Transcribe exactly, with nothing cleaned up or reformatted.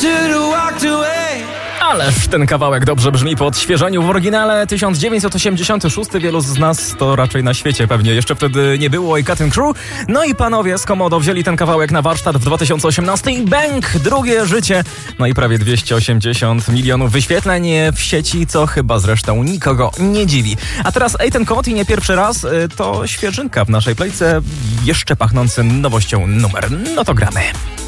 Ależ ten kawałek dobrze brzmi po odświeżeniu. W oryginale tysiąc dziewięćset osiemdziesiąty szósty. Wielu z nas to raczej na świecie pewnie jeszcze wtedy nie było i Cut and Crew. No i panowie z Komodo wzięli ten kawałek na warsztat w dwa tysiące osiemnastym i bang! Drugie życie. No i prawie dwieście osiemdziesiąt milionów wyświetleń w sieci, co chyba zresztą nikogo nie dziwi. A teraz Eitan Kot i nie pierwszy raz to świeżynka w naszej playce, jeszcze pachnący nowością numer. No to gramy.